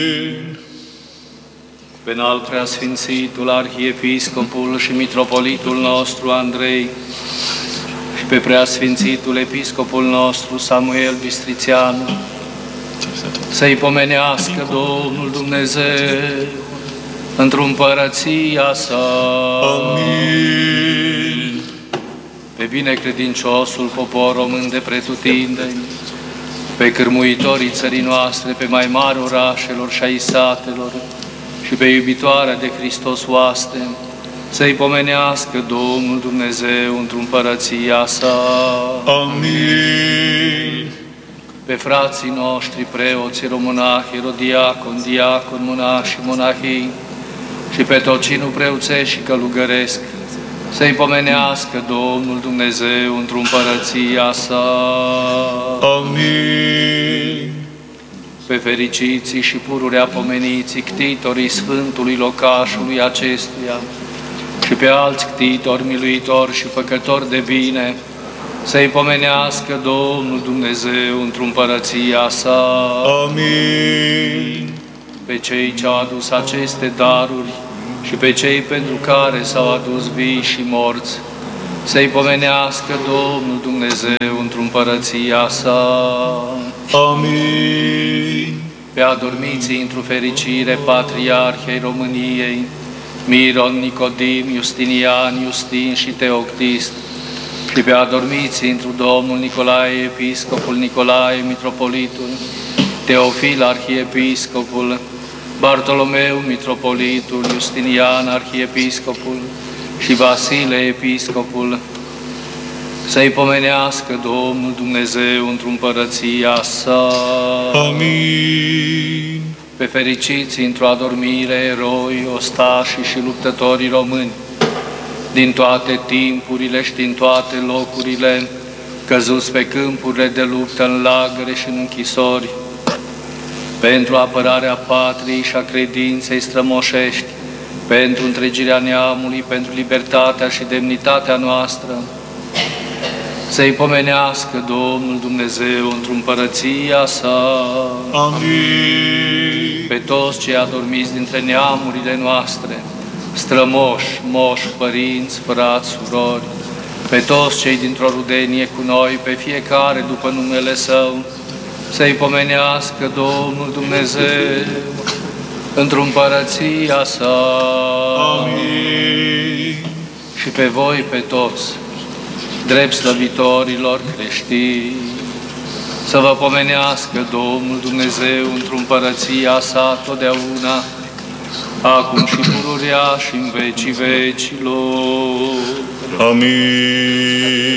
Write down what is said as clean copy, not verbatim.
Pe înalt preasfințitul arhiepiscopul și mitropolitul nostru Andrei și pe preasfințitul episcopul nostru Samuel Bistrițeanu, să-i pomenească Domnul Dumnezeu într-o împărăția sa. Amin. Pe binecredinciosul popor român de pretutindeni, pe cârmuitorii țării noastre, pe mai mari orașelor și ai satelor, și pe iubitoarea de Hristos oaste, să-i pomenească Domnul Dumnezeu într-o împărăția sa. Amin. Pe frații noștri, preoți, romonahi, erodiaconi, diaconi, monași și monahii, și pe tot cinul preoțesc și călugăresc, să-i pomenească Domnul Dumnezeu într-o împărăția sa. Amin. Pe fericiții și pururea pomeniții, ctitorii Sfântului locașului acestuia, și pe alți ctitori, miluitori și făcători de bine, să-i pomenească Domnul Dumnezeu într-o împărăția sa. Amin. Pe cei ce au adus aceste daruri și pe cei pentru care s-au adus vii și morți, să-i pomenească Domnul Dumnezeu într-o împărăția sa. Amin. Pe adormiții într-o fericire Patriarhei României, Miron, Nicodim, Justinian, Justin și Teoctist, și pe adormiții într-o Domnul Nicolae, Episcopul Nicolae, Mitropolitul, Teofil, Arhiepiscopul, Bartolomeu, Mitropolitul, Justinian, Arhiepiscopul și Vasile, Episcopul, să-i pomenească Domnul Dumnezeu într-o împărăția sa. Amin. Pe fericiții într-o adormire eroi, ostașii și luptătorii români, din toate timpurile și din toate locurile, căzuți pe câmpurile de luptă, în lagăre și în închisori, pentru apărarea patriei și a credinței strămoșești, pentru întregirea neamului, pentru libertatea și demnitatea noastră, să-i pomenească Domnul Dumnezeu într-o împărăția sa. Amin. Pe toți cei adormiți dintre neamurile noastre, strămoși, moși, părinți, frați, surori, pe toți cei dintr-o rudenie cu noi, pe fiecare după numele Său, să-i pomenească Domnul Dumnezeu într-o împărăția sa. Amin. Și pe voi, pe toți, drept slăvitorilor creștini, să vă pomenească Domnul Dumnezeu într-o împărăția sa totdeauna, acum și pururea și în vecii vecilor. Amin.